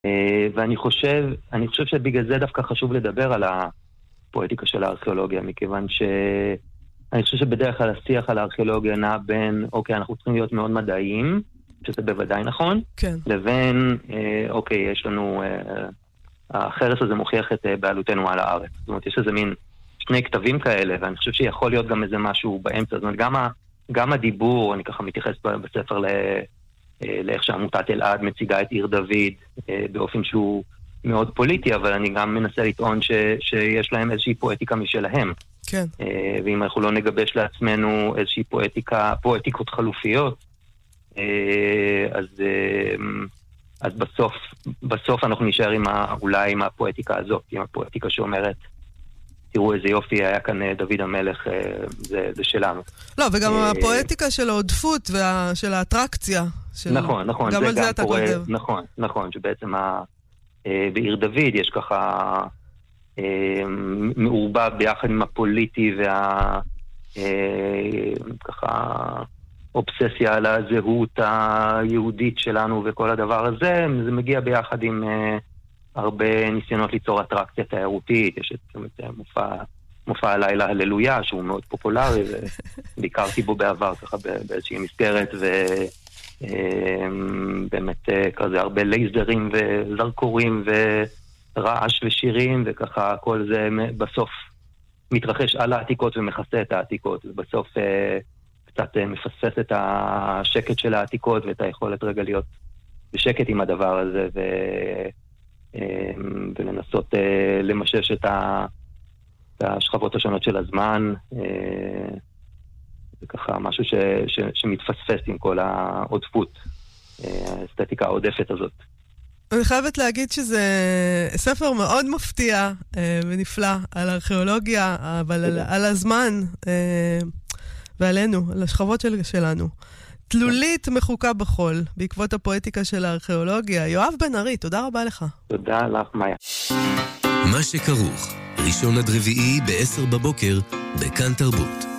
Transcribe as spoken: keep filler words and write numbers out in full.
ואני חושב, אני חושב שבגלל זה דווקא חשוב לדבר על הפואטיקה של הארכיאולוגיה, מכיוון שאני חושב שבדרך כלל השיח על הארכיאולוגיה נע בין, אוקיי, אנחנו צריכים להיות מאוד מדעיים, שזה בוודאי נכון, כן. לבין, אוקיי, יש לנו, החרס הזה מוכיח את בעלותנו על הארץ. זאת אומרת, יש איזה מין שני כתבים כאלה, ואני חושב שיכול להיות גם איזה משהו באמצע. זאת אומרת, גם, ה, גם הדיבור, אני ככה מתייחס בספר ל... לאיך שעמותת אלעד מציגה את עיר דוד באופן שהוא מאוד פוליטי, אבל אני גם מנסה לטעון ש, שיש להם איזושהי פואטיקה משלהם. כן. ואם אנחנו לא נגבש לעצמנו איזושהי פואטיקה, פואטיקות חלופיות, אז, אז בסוף, בסוף אנחנו נשאר עם ה, אולי עם הפואטיקה הזאת, עם הפואטיקה שאומרת, תראו איזה יופי, היה כאן דוד המלך, זה, זה שלנו. לא, וגם הפואטיקה של העודפות ושל האטרקציה. נכון, נכון. גם על זה אתה כותב. נכון, נכון, שבעצם בעיר דוד יש ככה מעורבב ביחד עם הפוליטי וה... ככה אובססיה על הזהות היהודית שלנו וכל הדבר הזה, זה מגיע ביחד עם הרבה ניסיונות ליצור אטרקציה תיירותית, יש את מופע, מופע הלילה הללויה, שהוא מאוד פופולרי, וביקרתי בו בעבר ככה באיזושהי מסגרת, ובאמת כזה הרבה לייזרים וזרקורים ורעש ושירים, וככה כל זה בסוף מתרחש על העתיקות ומכסה את העתיקות, ובסוף קצת מפספס את השקט של העתיקות ואת היכולת רגע להיות בשקט עם הדבר הזה, ו... ולנסות למשש את השכבות השונות של הזמן, זה ככה משהו ש, ש, שמתפספס עם כל העודפות, האסתטיקה העודפת הזאת. אני חייבת להגיד שזה ספר מאוד מפתיע ונפלא על הארכיאולוגיה, אבל על, על הזמן ועלינו, על השכבות של, שלנו. תלולית מחוקה בחול, בעקבות הפואטיקה של הארכיאולוגיה. יואב בן ארי, תודה רבה לך. תודה לך, מאיה. מה שכרוך, ראשון עד רביעי ב-עשר בבוקר, בכאן תרבות.